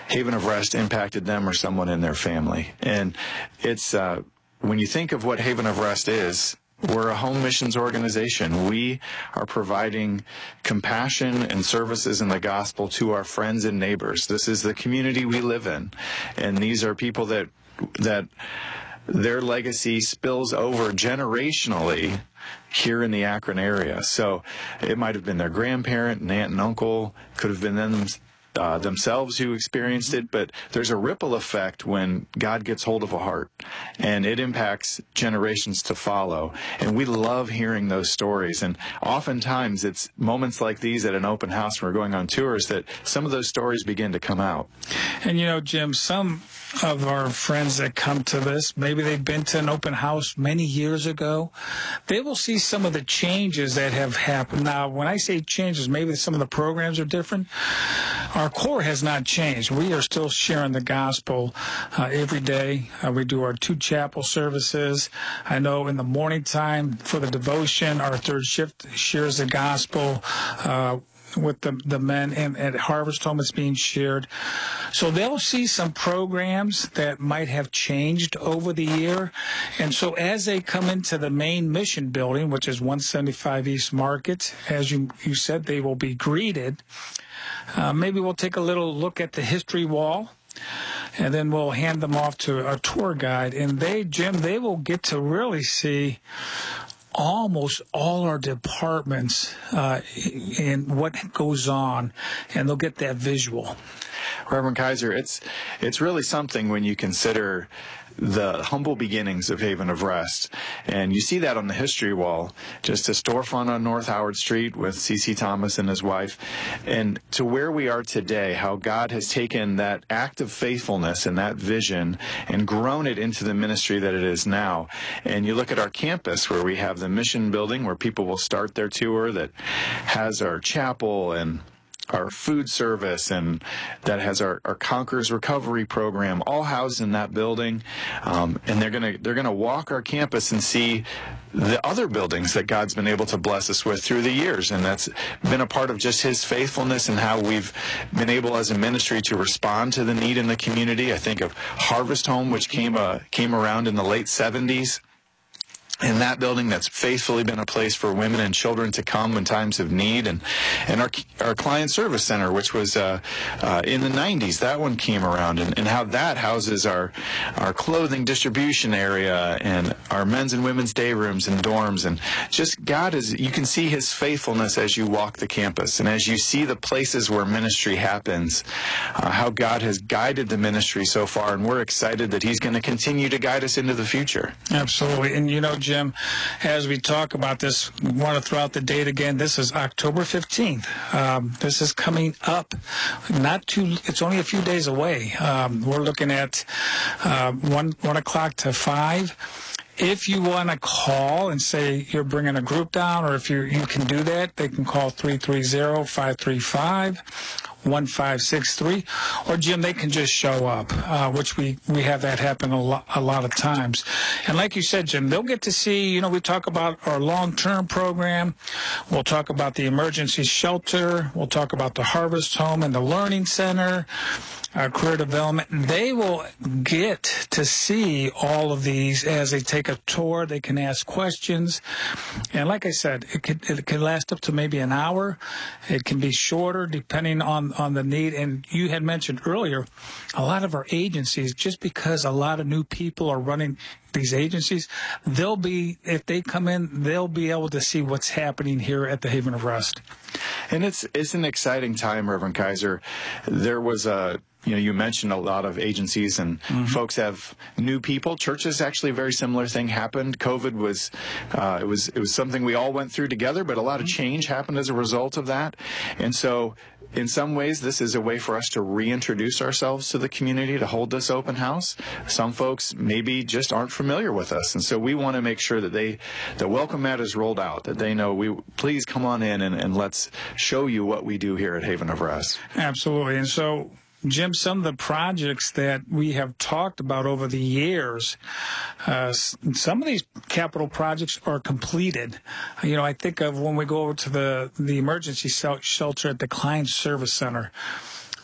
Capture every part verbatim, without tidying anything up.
Haven of Rest impacted them or someone in their family. And it's uh, when you think of what Haven of Rest is, we're a home missions organization. We are providing compassion and services in the gospel to our friends and neighbors. This is the community we live in. And these are people that that their legacy spills over generationally here in the Akron area. So it might have been their grandparent, and aunt and uncle, could have been them uh, themselves who experienced it, but there's a ripple effect when God gets hold of a heart, and it impacts generations to follow. And we love hearing those stories. And oftentimes it's moments like these at an open house when we're going on tours that some of those stories begin to come out. And you know, Jim, some of our friends that come to this, maybe they've been to an open house many years ago, they will see some of the changes that have happened. Now, when I say changes, maybe some of the programs are different. Our core has not changed. We are still sharing the gospel uh, every day. Uh, we do our two chapel services. I know in the morning time for the devotion, our third shift shares the gospel uh, with the, the men, and at Harvest Home it's being shared. So they'll see some programs that might have changed over the year. And so as they come into the main mission building, which is one seventy-five East Market, as you, you said, they will be greeted. Uh, maybe we'll take a little look at the history wall, and then we'll hand them off to a tour guide. And they, Jim, they will get to really see almost all our departments uh, and what goes on, and they'll get that visual. Reverend Kaiser, it's it's really something when you consider the humble beginnings of Haven of Rest. And you see that on the history wall, just a storefront on North Howard Street with C C Thomas and his wife. And to where we are today, how God has taken that act of faithfulness and that vision and grown it into the ministry that it is now. And you look at our campus where we have the mission building where people will start their tour, that has our chapel and our food service, and that has our, our Conquerors Recovery program, all housed in that building. Um, and they're gonna they're gonna walk our campus and see the other buildings that God's been able to bless us with through the years. And that's been a part of just His faithfulness and how we've been able as a ministry to respond to the need in the community. I think of Harvest Home, which came uh, came around in the late seventies. In that building, that's faithfully been a place for women and children to come in times of need. And and our our client service center, which was uh, uh, in the nineties, that one came around, and, and how that houses our our clothing distribution area and our men's and women's day rooms and dorms. And just God is, you can see His faithfulness as you walk the campus and as you see the places where ministry happens, uh, how God has guided the ministry so far. And we're excited that He's going to continue to guide us into the future. Absolutely. And you know, Jim, as we talk about this, we want to throw out the date again. This is October fifteenth. Um, this is coming up. Not too, it's only a few days away. Um, we're looking at uh, one, one o'clock to five. If you want to call and say you're bringing a group down, or if you you can do that, they can call three three zero, five three five, one five six three, or Jim, they can just show up, uh, which we, we have that happen a lot, a lot of times. And like you said, Jim, they'll get to see, you know, we talk about our long-term program. We'll talk about the emergency shelter. We'll talk about the Harvest Home and the Learning Center, uh, career development. They will get to see all of these as they take a tour. They can ask questions. And like I said, it can, it can last up to maybe an hour. It can be shorter depending on on the need. And you had mentioned earlier, a lot of our agencies, just because a lot of new people are running these agencies, they'll be, if they come in, they'll be able to see what's happening here at the Haven of Rest. And it's it's an exciting time, Reverend Kaiser. There was a, you know, you mentioned a lot of agencies and mm-hmm. folks have new people. Churches, actually, a very similar thing happened. COVID was, uh, it was, it was something we all went through together, but a lot of change happened as a result of that. And so, in some ways, this is a way for us to reintroduce ourselves to the community, to hold this open house. Some folks maybe just aren't familiar with us, and so we want to make sure that they, the welcome mat is rolled out, that they know, we please come on in and, and let's show you what we do here at Haven of Rest. Absolutely. And so, Jim, some of the projects that we have talked about over the years, uh, some of these capital projects are completed. You know, I think of when we go over to the, the emergency shelter at the Client Service Center.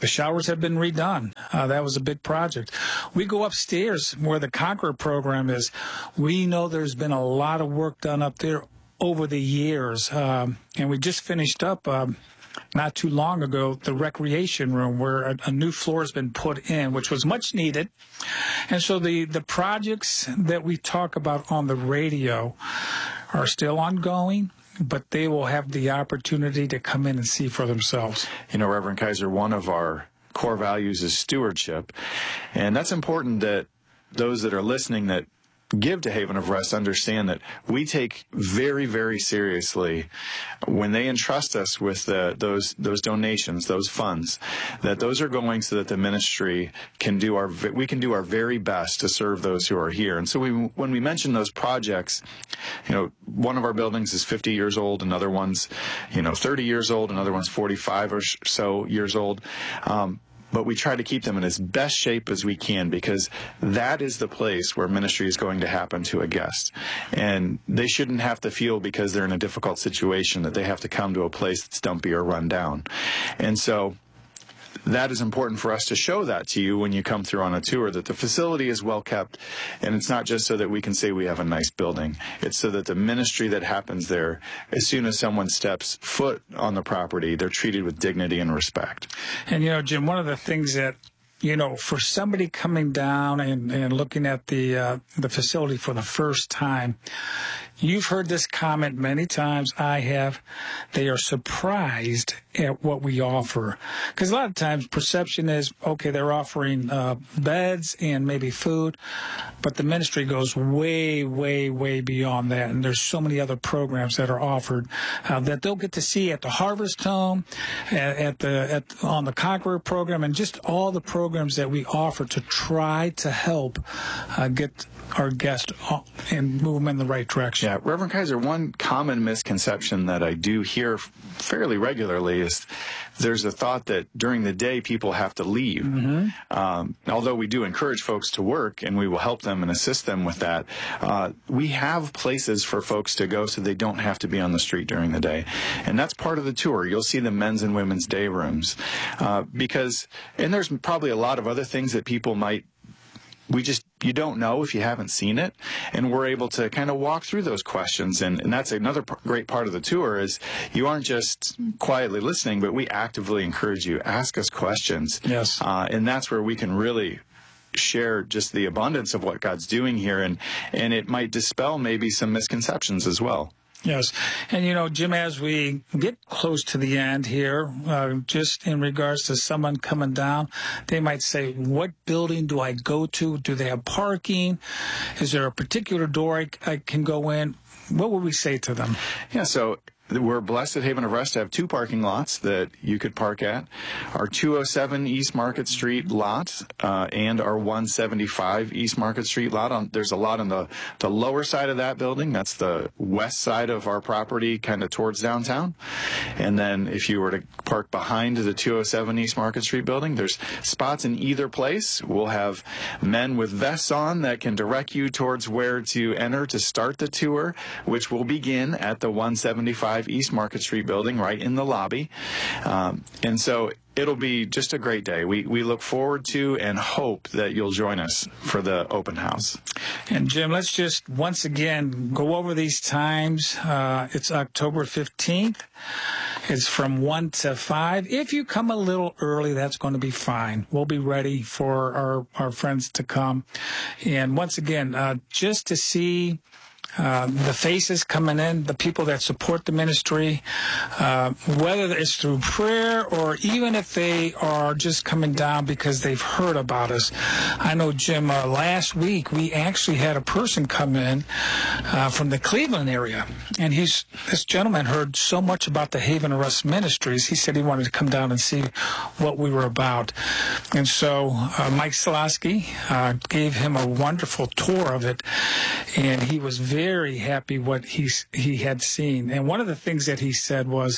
The showers have been redone. Uh, that was a big project. We go upstairs where the Conqueror program is. We know there's been a lot of work done up there over the years. Um, and we just finished up um, not too long ago the recreation room where a, a new floor has been put in, which was much needed. And so the, the projects that we talk about on the radio are still ongoing, but they will have the opportunity to come in and see for themselves. You know, Reverend Kaiser, one of our core values is stewardship. And that's important that those that are listening that give to Haven of Rest understand that we take very, very seriously when they entrust us with the, those those donations, those funds, that those are going so that the ministry can do our we can do our very best to serve those who are here. And so we, when we mention those projects, you know, one of our buildings is fifty years old, another one's, you know, thirty years old, another one's forty-five or so years old. Um, But we try to keep them in as best shape as we can, because that is the place where ministry is going to happen to a guest. And they shouldn't have to feel, because they're in a difficult situation, that they have to come to a place that's dumpy or run down. And so that is important for us to show that to you when you come through on a tour, that the facility is well kept. And it's not just so that we can say we have a nice building. It's so that the ministry that happens there, as soon as someone steps foot on the property, they're treated with dignity and respect. And, you know, Jim, one of the things that, you know, for somebody coming down and, and looking at the uh, the facility for the first time, you've heard this comment many times. I have. They are surprised at what we offer. Because a lot of times perception is, okay, they're offering uh, beds and maybe food, but the ministry goes way, way, way beyond that. And there's so many other programs that are offered uh, that they'll get to see at the Harvest Home, at, at the at on the Conqueror program, and just all the programs that we offer to try to help uh, get our guests and move them in the right direction. Yeah, Reverend Kaiser, one common misconception that I do hear fairly regularly is there's a thought that during the day people have to leave. Mm-hmm. Um, although we do encourage folks to work, and we will help them and assist them with that, uh, we have places for folks to go so they don't have to be on the street during the day. And that's part of the tour. You'll see the men's and women's day rooms. Uh, because, and there's probably a lot of other things that people might we just, you don't know if you haven't seen it, and we're able to kind of walk through those questions. And, and that's another p- great part of the tour is you aren't just quietly listening, but we actively encourage you, ask us questions. Yes. Uh, and that's where we can really share just the abundance of what God's doing here, and, and it might dispel maybe some misconceptions as well. Yes. And, you know, Jim, as we get close to the end here, uh, just in regards to someone coming down, they might say, what building do I go to? Do they have parking? Is there a particular door I, I can go in? What would we say to them? Yeah, so we're blessed at Haven of Rest to have two parking lots that you could park at. Our two oh seven East Market Street lot uh, and our one seventy-five East Market Street lot. On, there's a lot on the, the lower side of that building. That's the west side of our property, kind of towards downtown. And then if you were to park behind the two oh seven East Market Street building, there's spots in either place. We'll have men with vests on that can direct you towards where to enter to start the tour, which will begin at the one seventy-five East Market Street building right in the lobby. Um, and so it'll be just a great day. We we look forward to and hope that you'll join us for the open house. And Jim, let's just once again go over these times. Uh, it's October fifteenth. It's from one to five. If you come a little early, that's going to be fine. We'll be ready for our, our friends to come. And once again, uh, just to see Uh, the faces coming in, the people that support the ministry, uh, whether it's through prayer or even if they are just coming down because they've heard about us. I know, Jim, uh, last week we actually had a person come in uh, from the Cleveland area, and he's this gentleman heard so much about the Haven of Rest Ministries, he said he wanted to come down and see what we were about. And so uh, Mike Solosky uh, gave him a wonderful tour of it, and he was very very happy what he, he had seen. And one of the things that he said was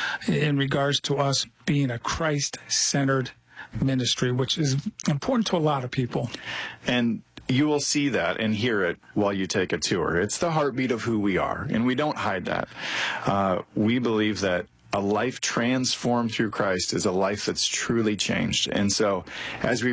in regards to us being a Christ-centered ministry, which is important to a lot of people. And you will see that and hear it while you take a tour. It's the heartbeat of who we are, and we don't hide that. Uh, we believe that a life transformed through Christ is a life that's truly changed. And so as we